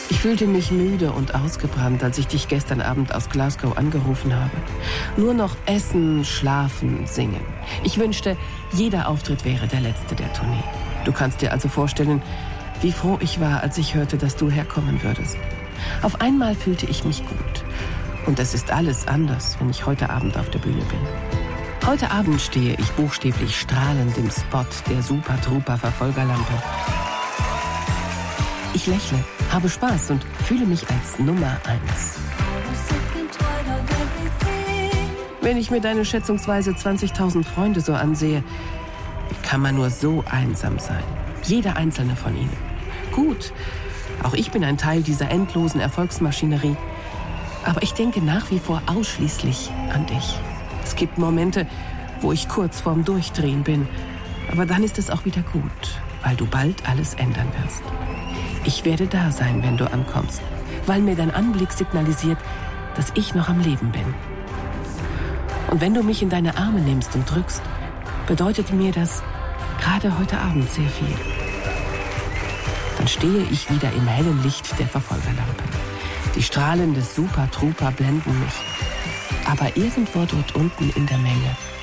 Ich fühlte mich müde und ausgebrannt, als ich dich gestern Abend aus Glasgow angerufen habe. Nur noch essen, schlafen, singen. Ich wünschte, jeder Auftritt wäre der letzte der Tournee. Du kannst dir also vorstellen, wie froh ich war, als ich hörte, dass du herkommen würdest. Auf einmal fühlte ich mich gut. Und es ist alles anders, wenn ich heute Abend auf der Bühne bin. Heute Abend stehe ich buchstäblich strahlend im Spot der Super Trooper Verfolgerlampe. Ich lächle, habe Spaß und fühle mich als Nummer 1. Wenn ich mir deine schätzungsweise 20.000 Freunde so ansehe, wie kann man nur so einsam sein? Jeder einzelne von ihnen. Gut, auch ich bin ein Teil dieser endlosen Erfolgsmaschinerie. Aber ich denke nach wie vor ausschließlich an dich. Es gibt Momente, wo ich kurz vorm Durchdrehen bin. Aber dann ist es auch wieder gut, weil du bald alles ändern wirst. Ich werde da sein, wenn du ankommst, weil mir dein Anblick signalisiert, dass ich noch am Leben bin. Und wenn du mich in deine Arme nimmst und drückst, bedeutet mir das gerade heute Abend sehr viel. Dann stehe ich wieder im hellen Licht der Verfolgerlampe. Die Strahlen des Super Trooper blenden mich. Aber irgendwo dort unten in der Menge